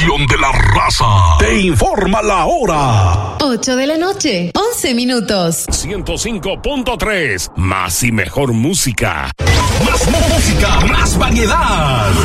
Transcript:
estación de la raza. Te informa la hora. 8 de la noche, 11 minutos. 105.3. Más y mejor música. Más música, más variedad.